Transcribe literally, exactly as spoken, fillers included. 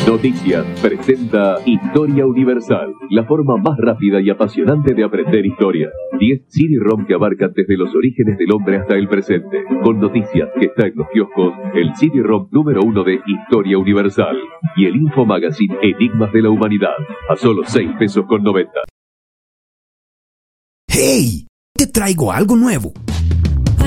Noticias presenta Historia Universal, la forma más rápida y apasionante de aprender historia. diez C D-ROM que abarcan desde los orígenes del hombre hasta el presente. Con Noticias, que está en los kioscos, el C D-ROM número uno de Historia Universal. Y el Info Magazine Enigmas de la Humanidad, a solo seis pesos con noventa. ¡Hey! Te traigo algo nuevo.